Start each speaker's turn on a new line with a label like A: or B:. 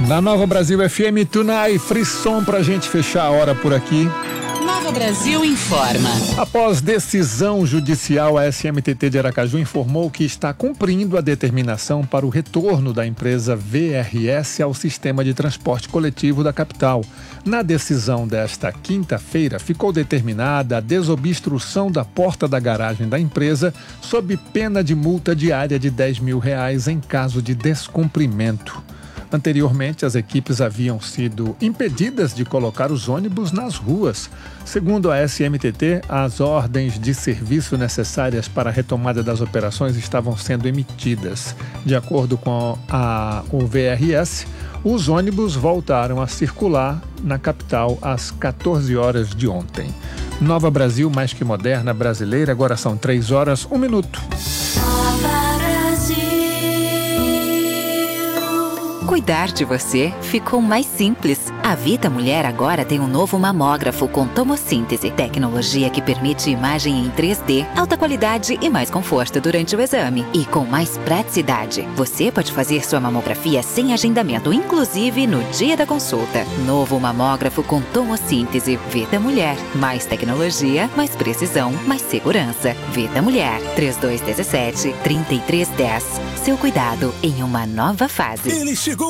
A: Na Nova Brasil FM, Tunai, frisson pra gente fechar a hora por aqui.
B: Nova Brasil informa.
A: Após decisão judicial, a SMTT de Aracaju informou que está cumprindo a determinação para o retorno da empresa VRS ao sistema de transporte coletivo da capital. Na decisão desta quinta-feira, ficou determinada a desobstrução da porta da garagem da empresa sob pena de multa diária de R$10 mil em caso de descumprimento. Anteriormente, as equipes haviam sido impedidas de colocar os ônibus nas ruas. Segundo a SMTT, as ordens de serviço necessárias para a retomada das operações estavam sendo emitidas. De acordo com o VRS, os ônibus voltaram a circular na capital às 14 horas de ontem. Nova Brasil, mais que moderna, brasileira, agora são 3h01.
C: Cuidar de você ficou mais simples. A Vita Mulher agora tem um novo mamógrafo com tomossíntese, tecnologia que permite imagem em 3D, alta qualidade e mais conforto durante o exame. E com mais praticidade, você pode fazer sua mamografia sem agendamento, inclusive no dia da consulta. Novo mamógrafo com tomossíntese. Vita Mulher. Mais tecnologia, mais precisão, mais segurança. Vita Mulher. 3217-3310. Seu cuidado em uma nova fase.
D: Ele chegou